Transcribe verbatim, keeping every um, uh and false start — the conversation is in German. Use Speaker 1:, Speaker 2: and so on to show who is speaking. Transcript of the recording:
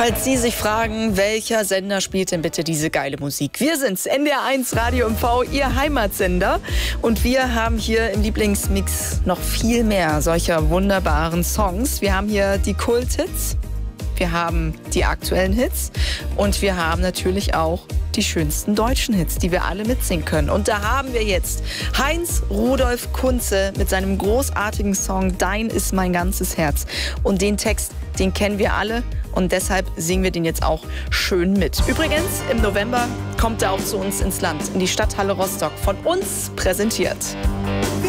Speaker 1: Falls Sie sich fragen, welcher Sender spielt denn bitte diese geile Musik? Wir sind's, N D R eins Radio M V, Ihr Heimatsender. Und wir haben hier im Lieblingsmix noch viel mehr solcher wunderbaren Songs. Wir haben hier die Kulthits, wir haben die aktuellen Hits und wir haben natürlich auch die schönsten deutschen Hits, die wir alle mitsingen können. Und da haben wir jetzt Heinz Rudolf Kunze mit seinem großartigen Song Dein ist mein ganzes Herz. Und den Text, den kennen wir alle und deshalb singen wir den jetzt auch schön mit. Übrigens, im November kommt er auch zu uns ins Land, in die Stadthalle Rostock, von uns präsentiert.